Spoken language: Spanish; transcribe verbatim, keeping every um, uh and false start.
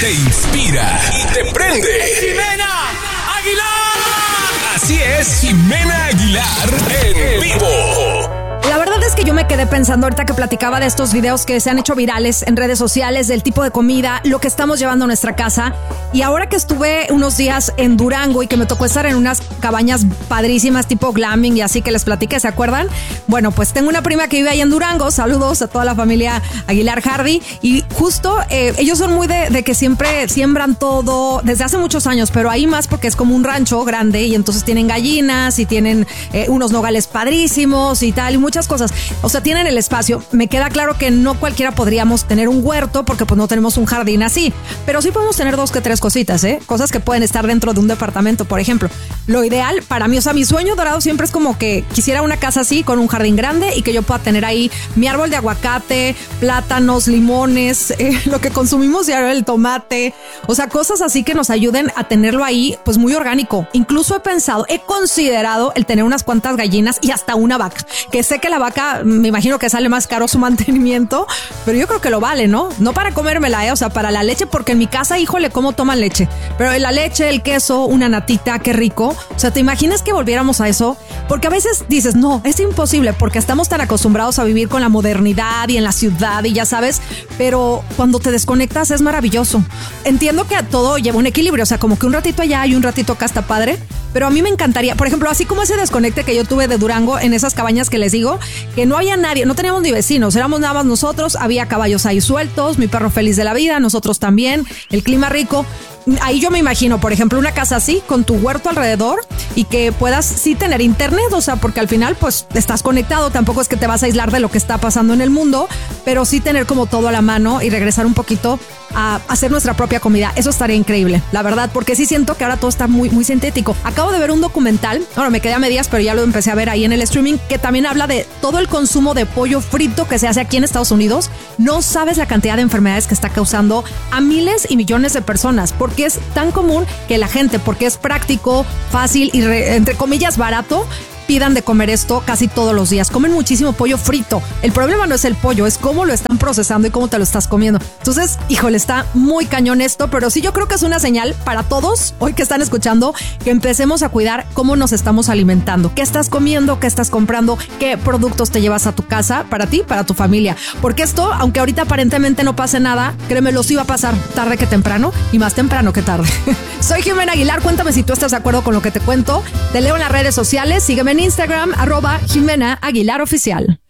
te inspira y te prende. ¡Jimena Aguilar! Así es, Jimena Aguilar en vivo. La verdad es que yo me quedé pensando ahorita que platicaba de estos videos que se han hecho virales en redes sociales, del tipo de comida, lo que estamos llevando a nuestra casa. Y ahora que estuve unos días en Durango y que me tocó estar en unas cabañas padrísimas tipo glamping y así que les platiqué, ¿se acuerdan? Bueno, pues tengo una prima que vive ahí en Durango. Saludos a toda la familia Aguilar Hardy. Y justo eh, ellos son muy de, de que siempre siembran todo desde hace muchos años, pero ahí más porque es como un rancho grande y entonces tienen gallinas y tienen eh, unos nogales padrísimos y tal y muchas cosas. O sea, tienen el espacio. Me queda claro que no cualquiera podríamos tener un huerto porque pues no tenemos un jardín así, pero sí podemos tener dos que tres cositas, ¿eh? Cosas que pueden estar dentro de un departamento, por ejemplo. Lo ideal para mí, o sea, mi sueño dorado siempre es como que quisiera una casa así con un jardín grande y que yo pueda tener ahí mi árbol de aguacate, plátanos, limones, eh, lo que consumimos diario, el tomate, o sea, cosas así que nos ayuden a tenerlo ahí pues muy orgánico. Incluso he pensado, he considerado el tener unas cuantas gallinas y hasta una vaca, que sé que la vaca me imagino que sale más caro su mantenimiento, pero yo creo que lo vale, ¿no? No para comérmela, ¿eh? O sea, para la leche, porque en mi casa, híjole, cómo toman leche, pero la leche, el queso, una natita, qué rico. O sea, ¿te imaginas que volviéramos a eso? Porque a veces dices, no, es imposible porque estamos tan acostumbrados a vivir con la modernidad y en la ciudad y ya sabes, pero cuando te desconectas es maravilloso. Entiendo que a todo lleva un equilibrio, o sea, como que un ratito allá y un ratito acá está padre, pero a mí me encantaría, por ejemplo, así como ese desconecte que yo tuve de Durango en esas cabañas que les digo, que no había nadie, no teníamos ni vecinos, éramos nada más nosotros, había caballos ahí sueltos, mi perro feliz de la vida, nosotros también, el clima rico. Ahí yo me imagino, por ejemplo, una casa así con tu huerto alrededor y que puedas sí tener internet, o sea, porque al final pues estás conectado, tampoco es que te vas a aislar de lo que está pasando en el mundo, pero sí tener como todo a la mano y regresar un poquito a hacer nuestra propia comida. Eso estaría increíble, la verdad, porque sí siento que ahora todo está muy, muy sintético. Acabo de ver un documental, bueno, me quedé a medias, pero ya lo empecé a ver ahí en el streaming, que también habla de todo el consumo de pollo frito que se hace aquí en Estados Unidos. No sabes la cantidad de enfermedades que está causando a miles y millones de personas, porque es tan común que la gente, porque es práctico, fácil y re, entre comillas barato, pidan de comer esto casi todos los días. Comen muchísimo pollo frito. El problema no es el pollo, es cómo lo están procesando y cómo te lo estás comiendo. Entonces, híjole, está muy cañón esto, pero sí yo creo que es una señal para todos, hoy que están escuchando, que empecemos a cuidar cómo nos estamos alimentando. ¿Qué estás comiendo? ¿Qué estás comprando? ¿Qué productos te llevas a tu casa para ti, para tu familia? Porque esto, aunque ahorita aparentemente no pase nada, créeme, los iba a pasar tarde que temprano y más temprano que tarde. Soy Jimena Aguilar, cuéntame si tú estás de acuerdo con lo que te cuento. Te leo en las redes sociales, sígueme en Instagram, arroba Jimena Aguilar Oficial.